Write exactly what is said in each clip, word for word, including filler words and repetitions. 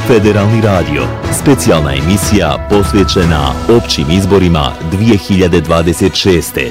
Federalni radio, specijalna emisija posvećena općim izborima dvije hiljade dvadeset šeste.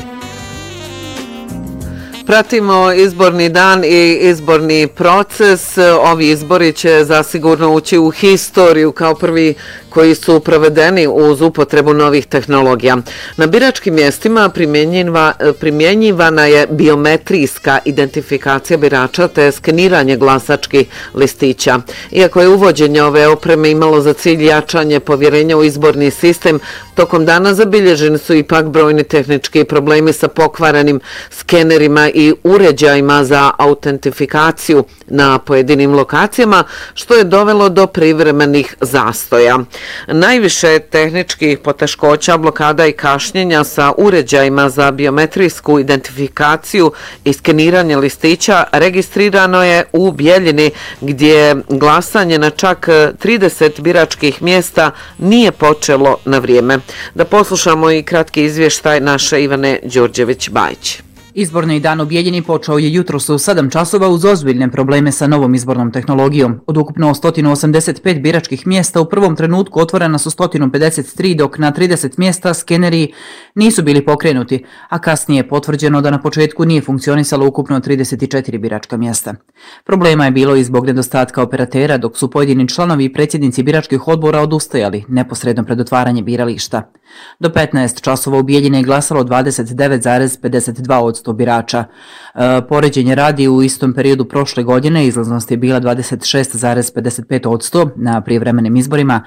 Pratimo izborni dan i izborni proces. Ovi izbori će zasigurno ući u historiju kao prvi koji su provedeni uz upotrebu novih tehnologija. Na biračkim mjestima primjenjiva, primjenjivana je biometrijska identifikacija birača te skeniranje glasačkih listića. Iako je uvođenje ove opreme imalo za cilj jačanje povjerenja u izborni sistem, tokom dana zabilježeni su ipak brojni tehnički problemi sa pokvarenim skenerima i uređajima za autentifikaciju na pojedinim lokacijama, što je dovelo do privremenih zastoja. Najviše tehničkih poteškoća, blokada i kašnjenja sa uređajima za biometrijsku identifikaciju i skeniranje listića registrirano je u Bjeljini, gdje glasanje na čak trideset biračkih mjesta nije počelo na vrijeme. Da poslušamo i kratki izvještaj naše Ivane Đurđević-Bajić. Izborni dan u Bjeljini počeo je jutros u sedam časova uz ozbiljne probleme sa novom izbornom tehnologijom. Od ukupno sto osamdeset pet biračkih mjesta u prvom trenutku otvorena su sto pedeset tri, dok na trideset mjesta skeneri nisu bili pokrenuti, a kasnije je potvrđeno da na početku nije funkcionisalo ukupno trideset četiri biračka mjesta. Problema je bilo i zbog nedostatka operatera, dok su pojedini članovi i predsjednici biračkih odbora odustajali neposredno pred otvaranje birališta. Do petnaest časova u Bjeljini je glasalo dvadeset devet zarez pedeset dva posto birača. E, poređenje radi u istom periodu prošle godine izlaznost je bila dvadeset šest zarez pedeset pet posto na prijevremenim izborima,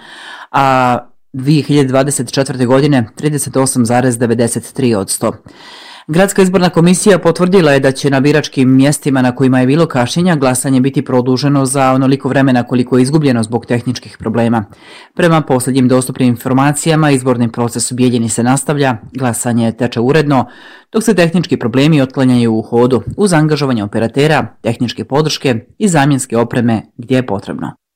a dvije hiljade dvadeset četvrte. godine trideset osam zarez devedeset tri posto. Gradska izborna komisija potvrdila je da će na biračkim mjestima na kojima je bilo kašnjenja glasanje biti produženo za onoliko vremena koliko je izgubljeno zbog tehničkih problema. Prema posljednjim dostupnim informacijama, izborni proces u Bjeljini se nastavlja, glasanje teče uredno, dok se tehnički problemi otklanjaju u hodu uz angažovanje operatera, tehničke podrške i zamjenske opreme gdje je potrebno.